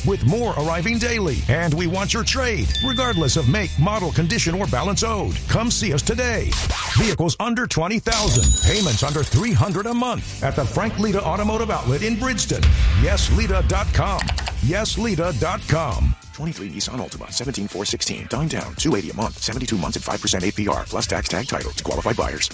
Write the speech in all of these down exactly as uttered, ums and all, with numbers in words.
with more arriving daily. And we want your trade, regardless of make, model, condition, or balance owed. Come see us today. Vehicles under twenty thousand dollars, payments under three hundred dollars a month at the Frank Lita Automotive Outlet in Bridgeton. yes lita dot com. yes lita dot com. twenty-three Nissan Altima, seventeen four sixteen. Down down, two hundred eighty dollars a month, seventy-two months at five percent A P R, plus tax tag title to qualified buyers.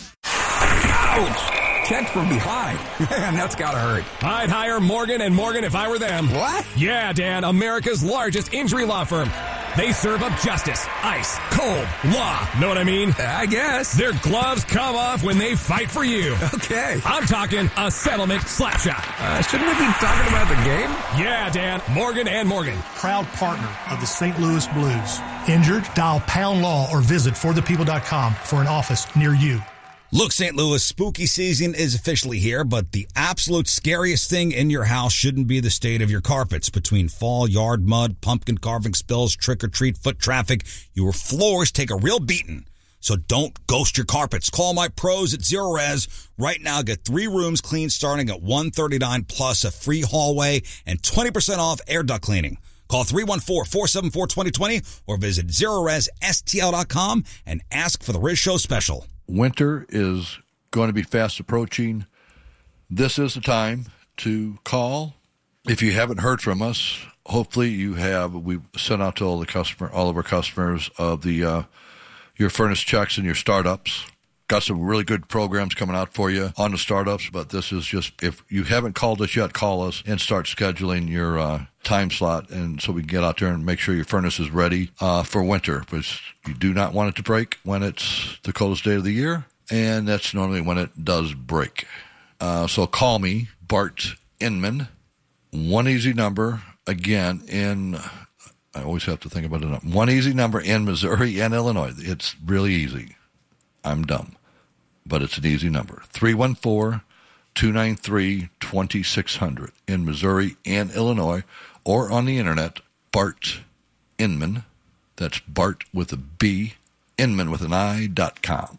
Ouch! Checked from behind. Man, that's gotta hurt. I'd hire Morgan and Morgan if I were them. What? Yeah, Dan, America's largest injury law firm. They serve up justice, ice, cold, law. Know what I mean? I guess. Their gloves come off when they fight for you. Okay. I'm talking a settlement slap shot. Uh, shouldn't we be talking about the game? Yeah, Dan, Morgan and Morgan. Proud partner of the Saint Louis Blues. Injured? Dial Pound Law or visit for the people dot com for an office near you. Look, Saint Louis, spooky season is officially here, but the absolute scariest thing in your house shouldn't be the state of your carpets. Between fall, yard mud, pumpkin carving spills, trick-or-treat, foot traffic, your floors take a real beating. So don't ghost your carpets. Call my pros at Zero Res. Right now, get three rooms cleaned starting at one hundred thirty-nine dollars plus a free hallway and twenty percent off air duct cleaning. Call three one four, four seven four, two zero two zero or visit zero res s t l dot com and ask for the Riz Show special. Winter is going to be fast approaching. This is the time to call. If you haven't heard from us, hopefully you have. We've sent out to all the customer, all of our customers of the uh, your furnace checks and your startups. Got some really good programs coming out for you on the startups, but this is just, if you haven't called us yet, call us and start scheduling your uh, time slot, and so we can get out there and make sure your furnace is ready uh, for winter, because you do not want it to break when it's the coldest day of the year, and that's normally when it does break. Uh, so call me, Bart Inman, one easy number, again, in, I always have to think about it, one easy number in Missouri and Illinois. It's really easy. I'm dumb, but it's an easy number. three one four, two nine three, two six zero zero in Missouri and Illinois, or on the internet, Bart Inman. That's Bart with a B, Inman with an I, dot com.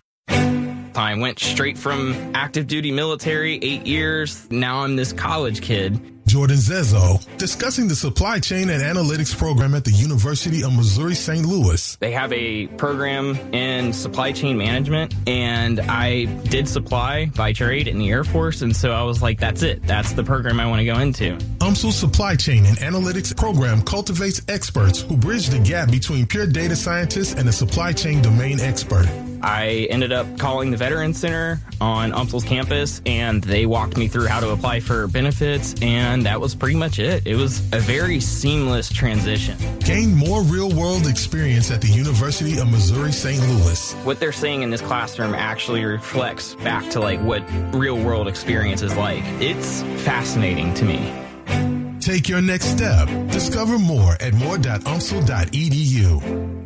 I went straight from active duty military, eight years. Now I'm this college kid. Jordan Zezo, discussing the supply chain and analytics program at the University of Missouri Saint Louis. They have a program in supply chain management, and I did supply by trade in the Air Force, and so I was like, that's it. That's the program I want to go into. U M S L's supply chain and analytics program cultivates experts who bridge the gap between pure data scientists and a supply chain domain expert. I ended up calling the Veterans Center on U M S L's campus, and they walked me through how to apply for benefits, and that was pretty much it. It was a very seamless transition. Gain more real-world experience at the University of Missouri Saint Louis. What they're saying in this classroom actually reflects back to like what real-world experience is like. It's fascinating to me. Take your next step. Discover more at more dot u m s l dot e d u.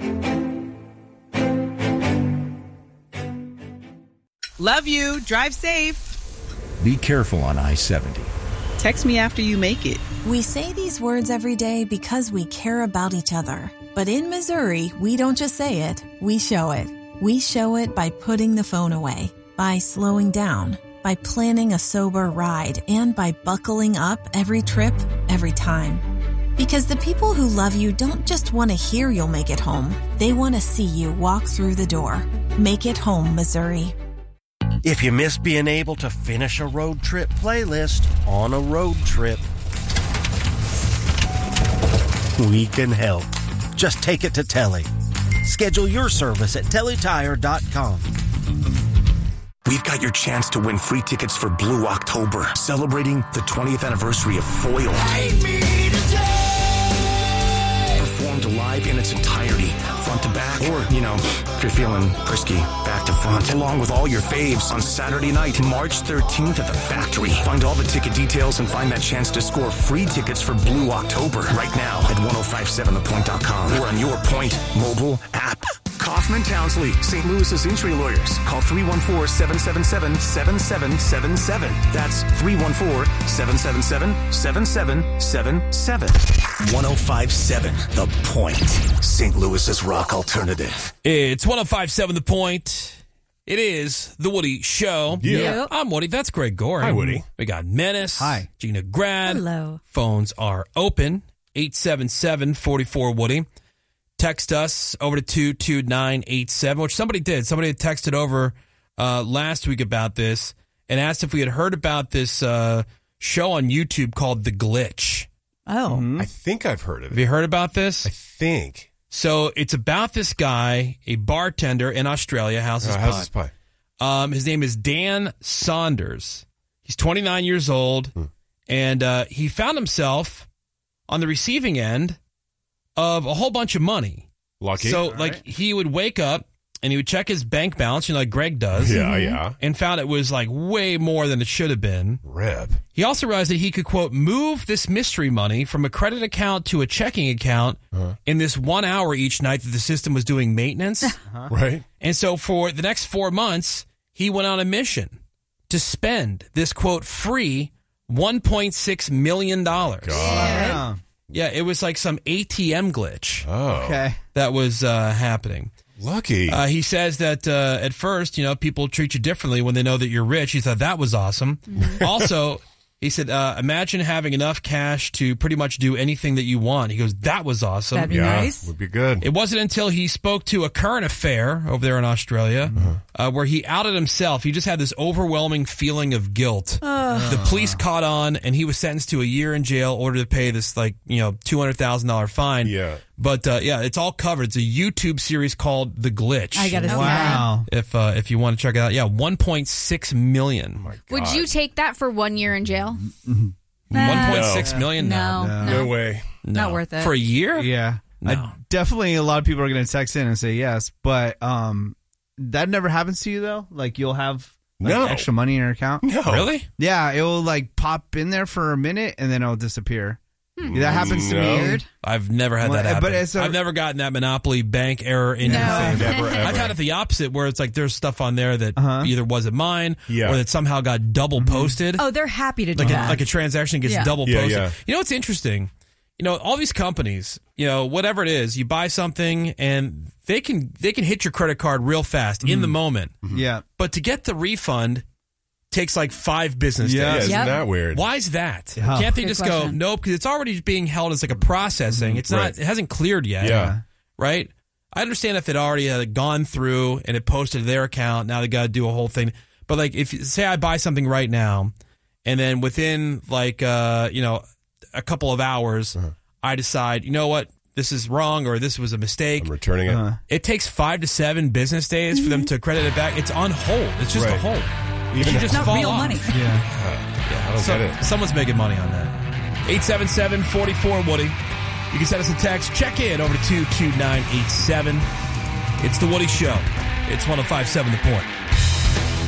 Love you. Drive safe. Be careful on I seventy. Text me after you make it. We say these words every day because we care about each other. But in Missouri, we don't just say it, we show it. We show it by putting the phone away, by slowing down, by planning a sober ride, and by buckling up every trip, every time. Because the people who love you don't just want to hear you'll make it home. They want to see you walk through the door. Make it home, Missouri. If you miss being able to finish a road trip playlist on a road trip, we can help. Just take it to Telly. Schedule your service at telly tire dot com. We've got your chance to win free tickets for Blue October, celebrating the twentieth anniversary of Foil. Performed live in its entirety, front to back, or, you know, if you're feeling frisky, back to front, along with all your faves on Saturday night, March thirteenth at the Factory. Find all the ticket details and find that chance to score free tickets for Blue October right now at ten fifty-seven the point dot com or on your Point mobile app. Kaufman Townsley, Saint Louis's injury lawyers. Call three one four, seven seven seven, seven seven seven seven. That's three one four, seven seven seven, seven seven seven seven. ten fifty-seven The Point, Saint Louis's rock alternative. It's ten fifty-seven The Point. It is The Woody Show. Yeah. Yep. I'm Woody. That's Greg Goring. Hi, Woody. We got Menace. Hi. Gina Grad. Hello. Phones are open. eight seven seven, four four, Woody. Text us over to two two nine eight seven, which somebody did. Somebody had texted over uh, last week about this and asked if we had heard about this uh, show on YouTube called The Glitch. Oh. Mm-hmm. I think I've heard of it. Have you heard about this? I think. So it's about this guy, a bartender in Australia. How's his uh, pie? How's his pie? Um, his name is Dan Saunders. He's twenty-nine years old, hmm. and uh, he found himself on the receiving end of a whole bunch of money. Lucky. So, All like, right. he would wake up and he would check his bank balance, you know, like Greg does. Yeah, yeah. And found it was, like, way more than it should have been. Rip. He also realized that he could, quote, move this mystery money from a credit account to a checking account uh-huh. in this one hour each night that the system was doing maintenance. Uh-huh. Right. And so for the next four months, he went on a mission to spend this, quote, free one point six million dollars. God. Yeah, it was like some A T M glitch. Oh. Okay. That was uh, happening. Lucky. Uh, he says that uh, at first, you know, people treat you differently when they know that you're rich. He thought that was awesome. Mm-hmm. Also, he said, uh, imagine having enough cash to pretty much do anything that you want. He goes, that was awesome. That'd be yeah, nice. Would be good. It wasn't until he spoke to a current affair over there in Australia Mm-hmm. uh, where he outed himself. He just had this overwhelming feeling of guilt. Uh. The police caught on, and he was sentenced to a year in jail, ordered to pay this, like, you know, two hundred thousand dollars fine. Yeah. But, uh, yeah, it's all covered. It's a YouTube series called The Glitch. I gotta see Wow. If uh, if you want to check it out. Yeah, one point six million. Oh my God. Would you take that for one year in jail? one point six No. million? No. No. No way. No. Not worth it. For a year? Yeah. No. I, definitely a lot of people are going to text in and say yes, but um, that never happens to you, though? Like, you'll have like, No. extra money in your account? No. Really? Yeah, it will, like, pop in there for a minute, and then it'll disappear. Hmm. That happens to No. me. Weird. I've never had Well, that happen. but it's a- I've never gotten that Monopoly bank error in No. your favor. Never, ever. I've had it the opposite, where it's like there's stuff on there that Uh-huh. either wasn't mine Yeah. or that somehow got double posted. Oh, they're happy to do like, a, that. like a transaction gets Yeah. double Yeah, posted. yeah. You know what's interesting? You know, all these companies, you know, whatever it is, you buy something and they can they can hit your credit card real fast in the moment. Yeah. But to get the refund takes like five business Yeah. Yeah, days. isn't Yep. that weird? Why is that? Yeah. Can't they Good just question. go, nope, because it's already being held as like a processing. It's not, Right. it hasn't cleared yet. Yeah. Right? I understand if it already had gone through and it posted to their account, now they got to do a whole thing. But like, if say I buy something right now, and then within like, uh, you know, a couple of hours, Uh-huh. I decide, you know what, this is wrong or this was a mistake. I'm returning it. Uh, It takes five to seven business days for them to credit it back. It's on hold. It's just a Right. hold. Even You if- just Not fall real off. money. yeah. Yeah, I don't so- get it. Someone's making money on that. eight seven seven, four four, Woody. You can send us a text. Check in over to two two nine eight seven. It's The Woody Show. It's one oh five point seven The Point.